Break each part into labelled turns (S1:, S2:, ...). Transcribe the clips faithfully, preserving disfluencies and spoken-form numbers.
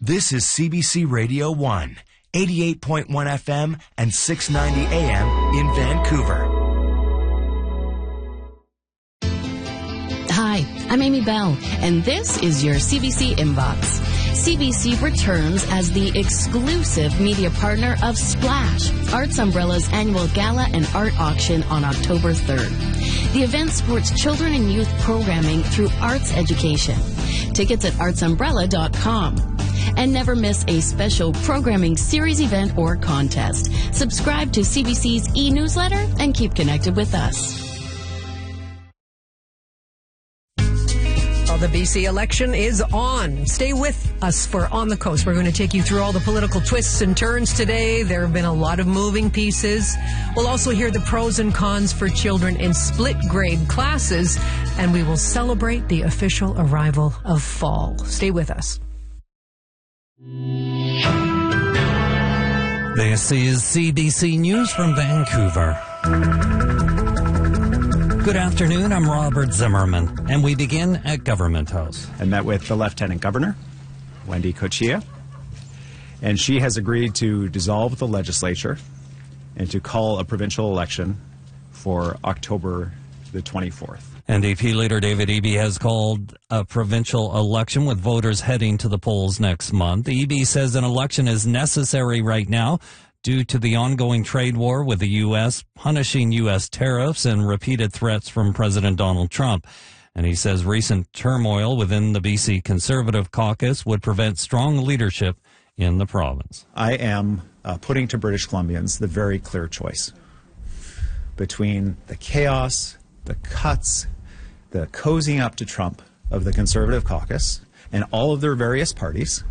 S1: This is C B C Radio one, eighty-eight point one F M and six ninety A M in Vancouver.
S2: Hi, I'm Amy Bell, and this is your C B C Inbox. C B C returns as the exclusive media partner of Splash, Arts Umbrella's annual gala and art auction on October third. The event supports children and youth programming through arts education. Tickets at arts umbrella dot com. And never miss a special programming series, event, or contest. Subscribe to C B C's e-newsletter and keep connected with us.
S3: Well, the B C election is on. Stay with us for On the Coast. We're going to take you through all the political twists and turns today. There have been a lot of moving pieces. We'll also hear the pros and cons for children in split grade classes, and we will celebrate the official arrival of fall. Stay with us.
S4: This is C B C News from Vancouver. Good afternoon, I'm Robert Zimmerman, and we begin at Government House.
S5: I met with the Lieutenant Governor, Wendy Cuccia, and she has agreed to dissolve the legislature and to call a provincial election for October the twenty-fourth.
S4: N D P leader David Eby has called a provincial election with voters heading to the polls next month. Eby says an election is necessary right now due to the ongoing trade war with the U S, punishing U S tariffs, and repeated threats from President Donald Trump. And he says recent turmoil within the B C Conservative caucus would prevent strong leadership in the province.
S5: I am uh, putting to British Columbians the very clear choice between the chaos, the cuts, the cozying up to Trump of the Conservative caucus and all of their various parties,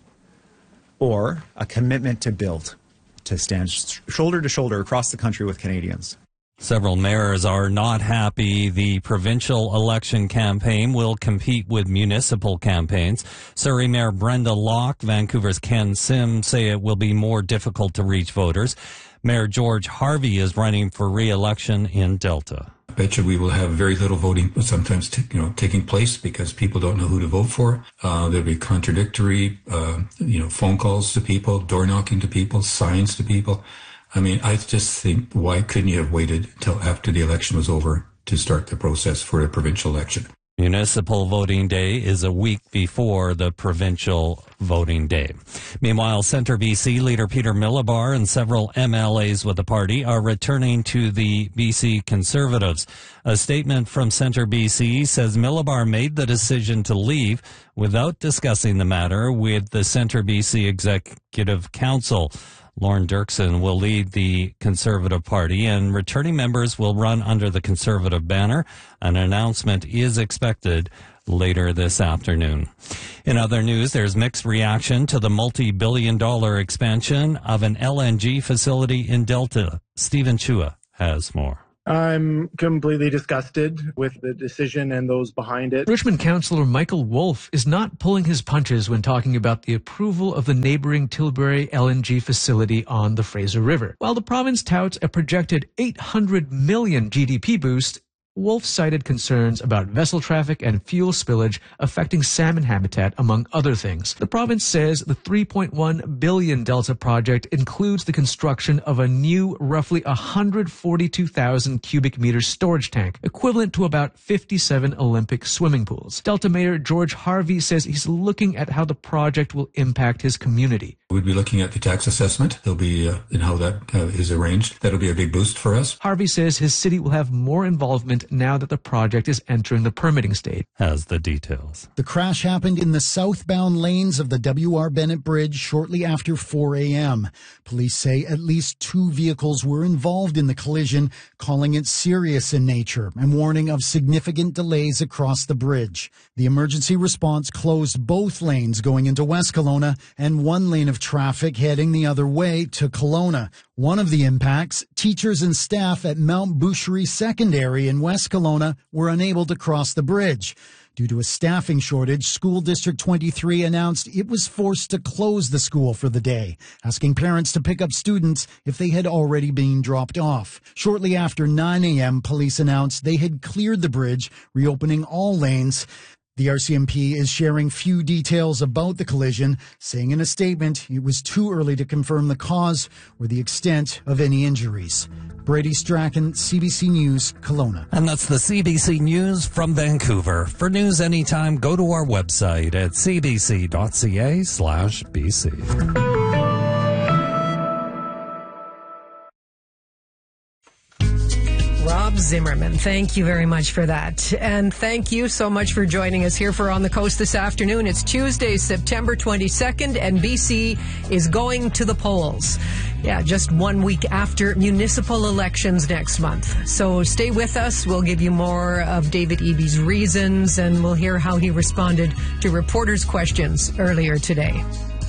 S5: or a commitment to build, to stand sh- shoulder to shoulder across the country with Canadians.
S4: Several mayors are not happy the provincial election campaign will compete with municipal campaigns. Surrey Mayor Brenda Locke, Vancouver's Ken Sim say it will be more difficult to reach voters. Mayor George Harvey is running for re-election in Delta.
S6: I bet you we will have very little voting sometimes t- you know, taking place because people don't know who to vote for. Uh, there'll be contradictory, uh, you know, phone calls to people, door knocking to people, signs to people. I mean, I just think, why couldn't you have waited till after the election was over to start the process for a provincial election?
S4: Municipal voting day is a week before the provincial voting day. Meanwhile, Centre B C leader Peter Milobar and several M L As with the party are returning to the B C Conservatives. A statement from Centre B C says Milobar made the decision to leave without discussing the matter with the Centre B C Executive Council. Lauren Dirksen will lead the Conservative Party, and returning members will run under the Conservative banner. An announcement is expected later this afternoon. In other news, there's mixed reaction to the multi-billion dollar expansion of an L N G facility in Delta. Stephen Chua has more.
S7: I'm completely disgusted with the decision and those behind it.
S8: Richmond Councillor Michael Wolfe is not pulling his punches when talking about the approval of the neighboring Tilbury L N G facility on the Fraser River. While the province touts a projected eight hundred million G D P boost, Wolfe cited concerns about vessel traffic and fuel spillage affecting salmon habitat, among other things. The province says the three point one billion dollars Delta project includes the construction of a new, roughly one hundred forty-two thousand cubic meter storage tank, equivalent to about fifty-seven Olympic swimming pools. Delta Mayor George Harvey says he's looking at how the project will impact his community.
S6: We'd be looking at the tax assessment. There'll be, uh, and how that uh, is arranged. That'll be a big boost for us.
S8: Harvey says his city will have more involvement now that the project is entering the permitting stage.
S4: Has the details.
S9: The crash happened in the southbound lanes of the W R Bennett Bridge shortly after four a.m. Police say at least two vehicles were involved in the collision, calling it serious in nature and warning of significant delays across the bridge. The emergency response closed both lanes going into West Kelowna and one lane of traffic heading the other way to Kelowna. One of the impacts, teachers and staff at Mount Boucherie Secondary in West Kelowna were unable to cross the bridge. Due to a staffing shortage, School District twenty-three announced it was forced to close the school for the day, asking parents to pick up students if they had already been dropped off. Shortly after nine a.m., police announced they had cleared the bridge, reopening all lanes. The R C M P is sharing few details about the collision, saying in a statement it was too early to confirm the cause or the extent of any injuries. Brady Strachan, C B C News, Kelowna.
S4: And that's the C B C News from Vancouver. For news anytime, go to our website at c b c dot c a slash b c.
S3: Rob Zimmerman, thank you very much for that. And thank you so much for joining us here for On the Coast this afternoon. It's Tuesday, September twenty-second, and B C is going to the polls. Yeah, just one week after municipal elections next month. So stay with us. We'll give you more of David Eby's reasons, and we'll hear how he responded to reporters' questions earlier today.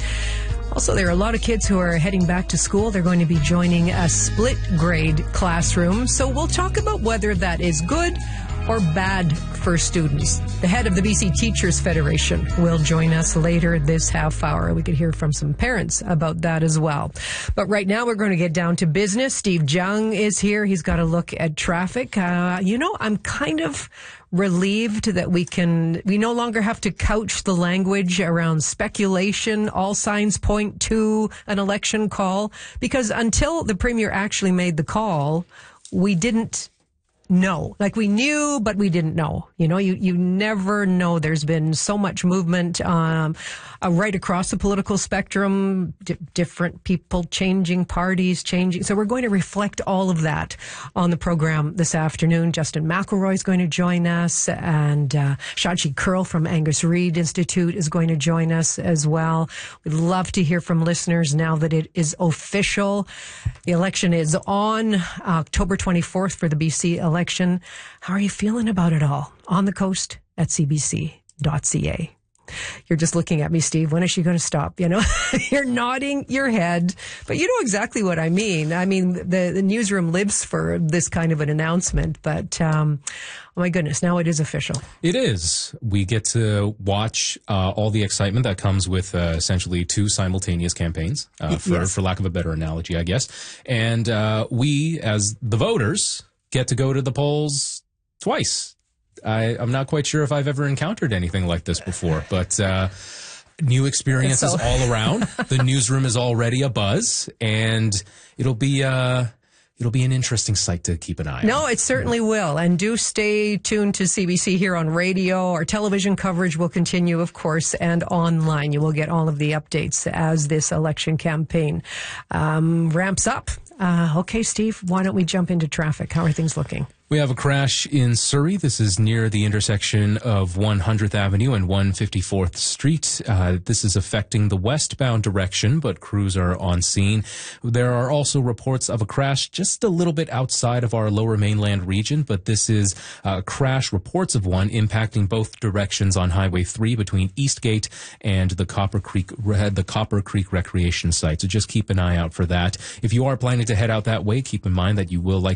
S3: Also, there are a lot of kids who are heading back to school. They're going to be joining a split grade classroom. So we'll talk about whether that is good or bad for students. The head of the B C Teachers Federation will join us later this half hour. We could hear from some parents about that as well. But right now we're going to get down to business. Steve Jung is here. He's got a look at traffic. Uh, you know, I'm kind of relieved that we can, we no longer have to couch the language around speculation. All signs point to an election call, because until the premier actually made the call, we didn't know. Like, we knew, but we didn't know. You know, you, you never know. There's been so much movement um, uh, right across the political spectrum, d- different people changing parties, changing. So we're going to reflect all of that on the program this afternoon. Justin McElroy is going to join us, and uh, Shachi Curl from Angus Reid Institute is going to join us as well. We'd love to hear from listeners now that it is official. The election is on October twenty-fourth for the B C election. How are you feeling about it all? On the Coast at c b c dot c a. You're just looking at me, Steve. When is she going to stop? You know, you're nodding your head, but you know exactly what I mean. I mean, the, the newsroom lives for this kind of an announcement, but, um, oh my goodness, now it is official.
S10: It is. We get to watch uh, all the excitement that comes with uh, essentially two simultaneous campaigns, uh, for,
S3: yes.
S10: for lack of a better analogy, I guess. And uh, we, as the voters, get to go to the polls twice. I, I'm not quite sure if I've ever encountered anything like this before, but uh, new experiences
S3: so.
S10: all around. The newsroom is already abuzz, and it'll be uh, it'll be an interesting sight to keep an eye
S3: no,
S10: on.
S3: No, it certainly will. And do stay tuned to C B C here on radio. Our television coverage will continue, of course, and online. You will get all of the updates as this election campaign um, ramps up. Uh, okay, Steve, why don't we jump into traffic? How are things looking?
S10: We have a crash in Surrey. This is near the intersection of one hundredth Avenue and one fifty-fourth Street. Uh, this is affecting the westbound direction, but crews are on scene. There are also reports of a crash just a little bit outside of our lower mainland region, but this is a crash, reports of one, impacting both directions on Highway three between Eastgate and the Copper Creek, the Copper Creek Recreation Site. So just keep an eye out for that. If you are planning to head out that way, keep in mind that you will likely